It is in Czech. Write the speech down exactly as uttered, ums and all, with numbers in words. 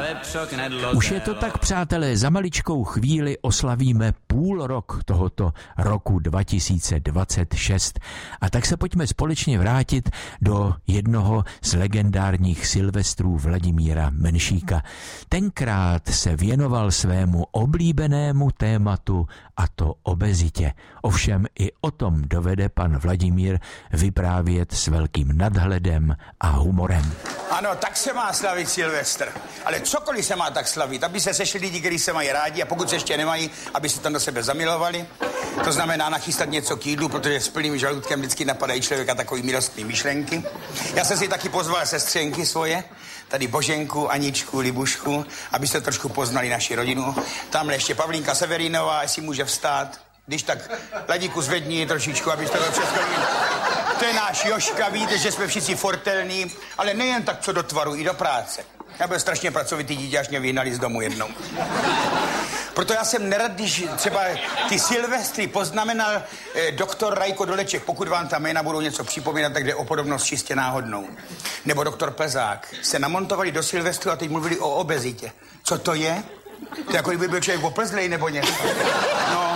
Už je to tak, přátelé, za maličkou chvíli oslavíme půl rok tohoto roku dva tisíce dvacet šest. A tak se pojďme společně vrátit do jednoho z legendárních Silvestrů Vladimíra Menšíka. Tenkrát se věnoval svému oblíbenému tématu, a to obezitě. Ovšem i o tom dovede pan Vladimír vyprávět s velkým nadhledem a humorem. Ano, tak se má slavit Silvestr. Ale cokoliv se má tak slavit, aby se sešli lidi, kteří se mají rádi, a pokud se ještě nemají, aby se tam do sebe zamilovali. To znamená nachystat něco k jídlu, protože s plným žaludkem vždycky napadají člověka takový milostný myšlenky. Já jsem si taky pozval sestřenky svoje, tady Boženku, Aničku, Libušku, abyste trošku poznali naši rodinu. Tamhle ještě Pavlínka Severinová, jestli může vstát. Když tak Ladíku zvedni trošičku, abyste to všechno viděli. To je náš Joška, víte, že jsme všichni fortelní, ale nejen tak co do tvaru, i do práce. Já byl strašně pracovitý dítě, až mě vyhnali z domu jednou. Proto já jsem nerad, když třeba ty Silvestry poznamenal eh, doktor Rajko Doleček. Pokud vám ta jména budou něco připomínat, tak jde o podobnost čistě náhodnou. Nebo doktor Plzák. Se namontovali do Silvestru a teď mluvili o obezitě. Co to je? To jako kdyby byl člověk oplzlej nebo něco. No,